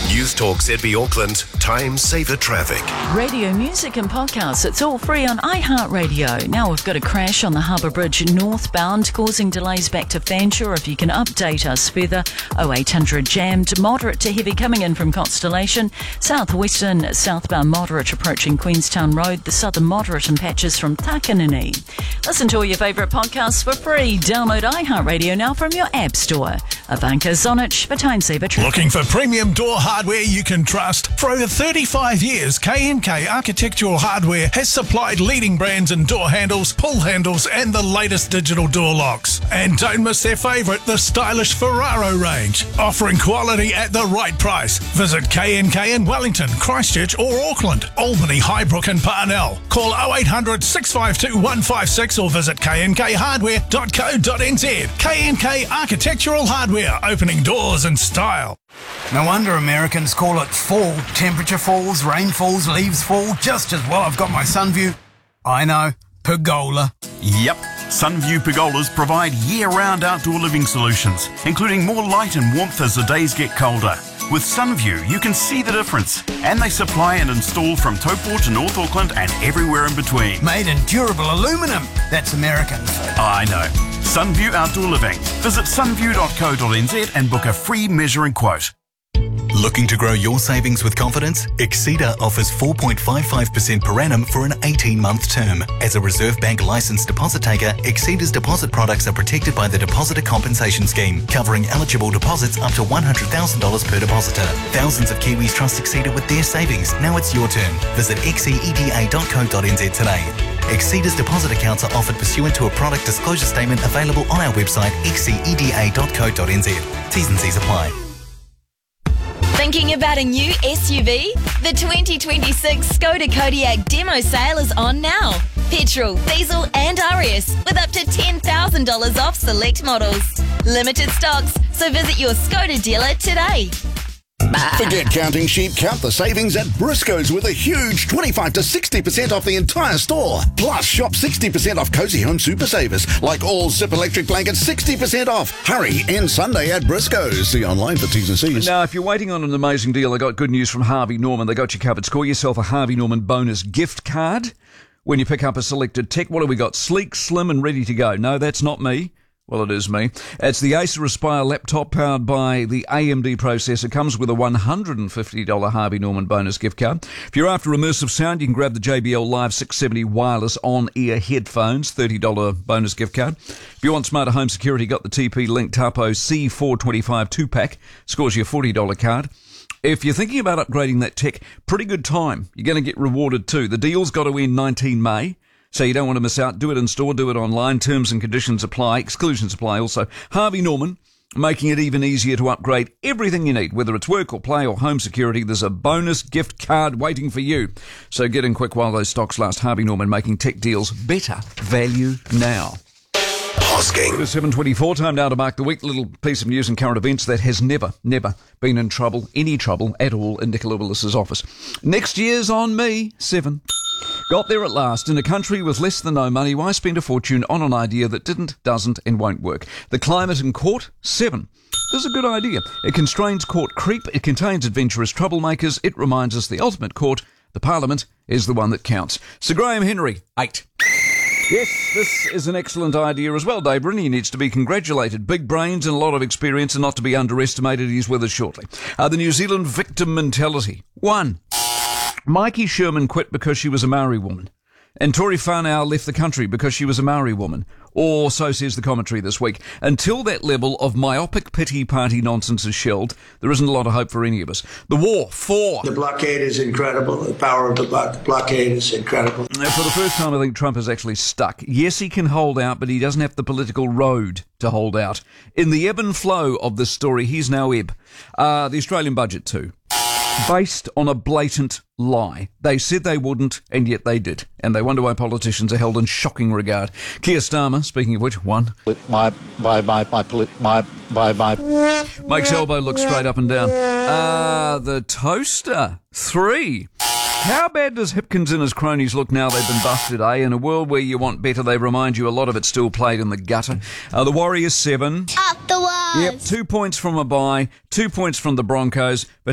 News Talk ZB Auckland, Time Saver Traffic. Radio music and podcasts, it's all free on iHeartRadio. Now we've got a crash on the Harbour Bridge northbound, causing delays back to Fanshawe. If you can update us further, 0800 jammed, moderate to heavy coming in from Constellation. Southwestern, southbound moderate approaching Queenstown Road. The southern moderate in patches from Takanini. Listen to all your favourite podcasts for free. Download iHeartRadio now from your app store. Ivanka Zonich for Time Saver Traffic. Looking for premium door hardware you can trust? For over 35 years, K&K Architectural Hardware has supplied leading brands in door handles, pull handles and the latest digital door locks. And don't miss their favourite, the stylish Ferraro range, offering quality at the right price. Visit K&K in Wellington, Christchurch or Auckland, Albany, Highbrook and Parnell. Call 0800 652 156 or visit knkhardware.co.nz. K&K Architectural Hardware, opening doors in style. No wonder Americans call it fall. Temperature falls, rain falls, leaves fall, just as well I've got my Sunview. I know, pergola. Yep, Sunview pergolas provide year-round outdoor living solutions, including more light and warmth as the days get colder. With Sunview, you can see the difference, and they supply and install from Taupo to North Auckland and everywhere in between. Made in durable aluminum. That's American. I know. Sunview Outdoor Living. Visit sunview.co.nz and book a free measuring quote. Looking to grow your savings with confidence? Exceeda offers 4.55% per annum for an 18-month term. As a Reserve Bank licensed deposit taker, Exceeda's deposit products are protected by the Depositor Compensation Scheme, covering eligible deposits up to $100,000 per depositor. Thousands of Kiwis trust Exceeda with their savings. Now it's your turn. Visit xeeda.co.nz today. Exceeda's deposit accounts are offered pursuant to a product disclosure statement available on our website xeeda.co.nz. T's and C's apply. Thinking about a new SUV? The 2026 Skoda Kodiaq demo sale is on now. Petrol, diesel and RS with up to $10,000 off select models. Limited stocks, so visit your Skoda dealer today. Forget counting sheep, count the savings at Briscoe's with a huge 25 to 60% off the entire store. Plus, shop 60% off Cozy Home Super Savers, like all Zip electric blankets, 60% off. Hurry, end Sunday at Briscoe's. See online for T's and C's. Now, if you're waiting on an amazing deal, I got good news from Harvey Norman. They got you covered. Score yourself a Harvey Norman bonus gift card when you pick up a selected tech. What have we got? Sleek, slim and ready to go. No, that's not me. Well, it is me. It's the Acer Aspire laptop powered by the AMD processor. Comes with a $150 Harvey Norman bonus gift card. If you're after immersive sound, you can grab the JBL Live 670 wireless on-ear headphones, $30 bonus gift card. If you want smarter home security, got the TP-Link Tapo C425 2-pack, scores you a $40 card. If you're thinking about upgrading that tech, pretty good time. You're going to get rewarded too. The deal's got to end 19 May. So you don't want to miss out. Do it in store, do it online. Terms and conditions apply. Exclusions apply also. Harvey Norman, making it even easier to upgrade everything you need, whether it's work or play or home security. There's a bonus gift card waiting for you. So get in quick while those stocks last. Harvey Norman, making tech deals better value now. Hosking. It is 7:24, time now to mark the week. Little piece of news and current events that has never been in trouble, any trouble at all in Nicola Willis's office. Next year's on me, 7. Got there at last. In a country with less than no money, why spend a fortune on an idea that didn't, doesn't and won't work? The climate in court, 7. This is a good idea. It constrains court creep. It contains adventurous troublemakers. It reminds us the ultimate court, the Parliament, is the one that counts. Sir Graham Henry, 8. Yes, this is an excellent idea as well, Dave Rooney needs to be congratulated. Big brains and a lot of experience and not to be underestimated. He's with us shortly. The New Zealand victim mentality. 1. Mikey Sherman quit because she was a Maori woman. And Tori Whanau left the country because she was a Maori woman. Or so says the commentary this week. Until that level of myopic pity party nonsense is shelled, there isn't a lot of hope for any of us. The war, 4. The blockade is incredible. The power of the blockade is incredible. For the first time, I think Trump is actually stuck. Yes, he can hold out, but he doesn't have the political road to hold out. In the ebb and flow of this story, he's now ebb. The Australian budget too. Based on a blatant lie. They said they wouldn't, and yet they did. And they wonder why politicians are held in shocking regard. Keir Starmer, speaking of which, 1. Makes elbow look straight up and down. The toaster, 3. How bad does Hipkins and his cronies look now they've been busted, eh? In a world where you want better, they remind you a lot of it's still played in the gutter. The Warriors, 7. Up the walls. Yep, 2 points from a bye, 2 points from the Broncos. But